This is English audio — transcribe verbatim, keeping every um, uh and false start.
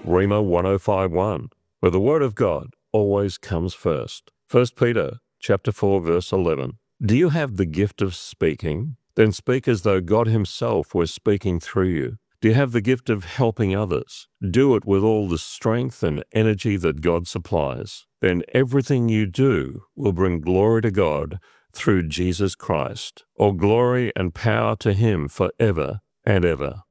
Rhema one oh five one, where the Word of God always comes first. First Peter chapter four, verse eleven. Do you have the gift of speaking? Then speak as though God himself were speaking through you. Do you have the gift of helping others? Do it with all the strength and energy that God supplies. Then everything you do will bring glory to God through Jesus Christ. All glory and power to him forever and ever.